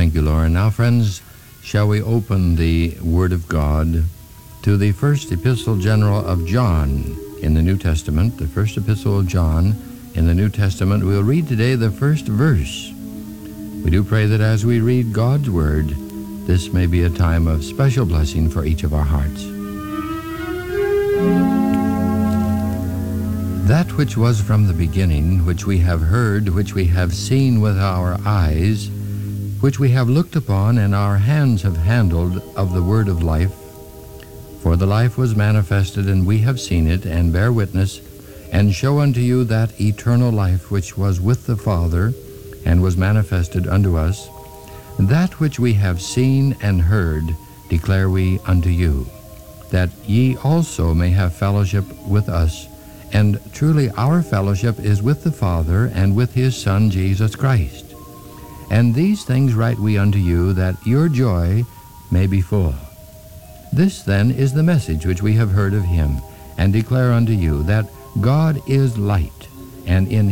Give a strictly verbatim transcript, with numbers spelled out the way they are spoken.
Thank you, Lauren. Now, friends, shall we open the Word of God to the first epistle general of John in the New Testament, the first epistle of John in the New Testament. We'll read today the first verse. We do pray that as we read God's Word, this may be a time of special blessing for each of our hearts. That which was from the beginning, which we have heard, which we have seen with our eyes, which we have looked upon and our hands have handled of the word of life. For the life was manifested, and we have seen it, and bear witness, and show unto you that eternal life which was with the Father, and was manifested unto us. That which we have seen and heard declare we unto you, that ye also may have fellowship with us. And truly our fellowship is with the Father and with his Son Jesus Christ. And these things write we unto you, that your joy may be full. This then is the message which we have heard of him, and declare unto you, that God is light, and in